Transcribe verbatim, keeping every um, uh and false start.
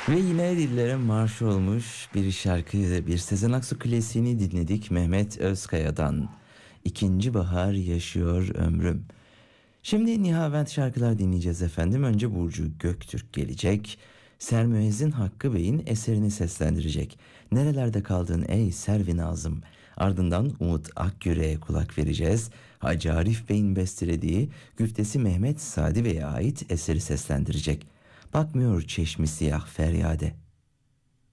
Ve yine dillere marş olmuş bir şarkı, bir Sezen Aksu klasiğini dinledik Mehmet Özkaya'dan. İkinci bahar yaşıyor ömrüm. Şimdi Nihavent şarkılar dinleyeceğiz efendim. Önce Burcu Göktürk gelecek. Sermüezzin Hakkı Bey'in eserini seslendirecek. Nerelerde kaldın ey Servi Nazım? Ardından Umut Akgüre'ye kulak vereceğiz. Hacı Arif Bey'in bestelediği güftesi Mehmet Sadi Bey'e ait eseri seslendirecek. Bakmıyor çeşmi siyah feryade.